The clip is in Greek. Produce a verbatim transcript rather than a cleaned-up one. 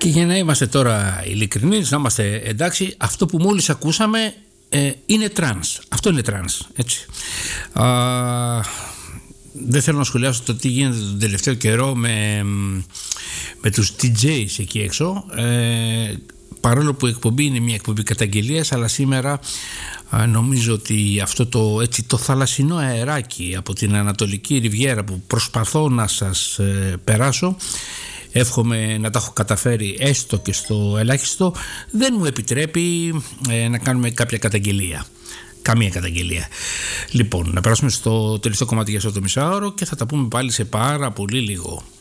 Και για να είμαστε τώρα ειλικρινείς, να είμαστε εντάξει, αυτό που μόλις ακούσαμε ε, είναι τρανς. Αυτό είναι τρανς, έτσι. Α, δεν θέλω να σχολιάσω το τι γίνεται τον τελευταίο καιρό με, με τους ντι τζέις εκεί έξω. Ε, παρόλο που η εκπομπή είναι μια εκπομπή καταγγελίας, αλλά σήμερα α, νομίζω ότι αυτό το, έτσι, το θαλασσινό αεράκι από την Ανατολική Ριβιέρα που προσπαθώ να σας ε, περάσω, εύχομαι να τα έχω καταφέρει έστω και στο ελάχιστο, δεν μου επιτρέπει ε, να κάνουμε κάποια καταγγελία. Καμία καταγγελία. Λοιπόν, να περάσουμε στο τελευταίο κομμάτι για αυτό το μισάωρο και θα τα πούμε πάλι σε πάρα πολύ λίγο.